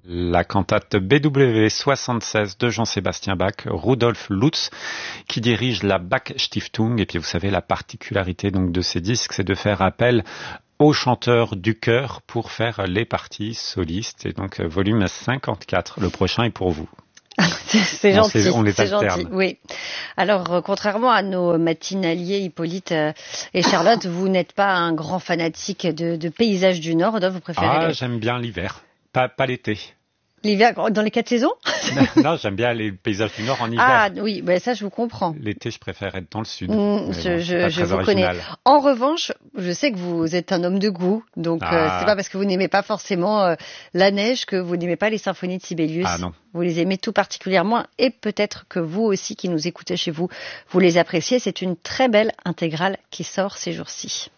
La cantate BW 76 de Jean-Sébastien Bach, Rudolf Lutz, qui dirige la Bach Stiftung. Et puis vous savez, la particularité donc de ces disques, c'est de faire appel aux chanteurs du chœur pour faire les parties solistes. Et donc volume 54, le prochain est pour vous. C'est gentil, on les c'est alterne. gentil, oui. Alors, contrairement à nos matinaliers Hippolyte et Charlotte, vous n'êtes pas un grand fanatique de paysages du Nord, vous préférez j'aime bien l'hiver, pas l'été. L'hiver, dans les 4 saisons? Non, j'aime bien les paysages du Nord en hiver. Ah oui, ça je vous comprends. L'été, je préfère être dans le Sud. Je vous connais. En revanche, je sais que vous êtes un homme de goût, donc c'est pas parce que vous n'aimez pas forcément la neige que vous n'aimez pas les symphonies de Sibelius. Ah non. Vous les aimez tout particulièrement et peut-être que vous aussi qui nous écoutez chez vous, vous les appréciez. C'est une très belle intégrale qui sort ces jours-ci.